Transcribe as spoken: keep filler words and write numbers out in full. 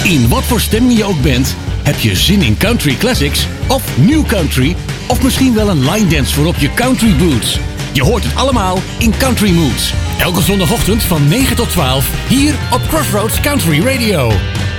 In wat voor stemming je ook bent, heb je zin in country classics of new country of misschien wel een line dance voor op je country boots. Je hoort het allemaal in Country Moods. Elke zondagochtend van negen tot twaalf hier op Crossroads Country Radio.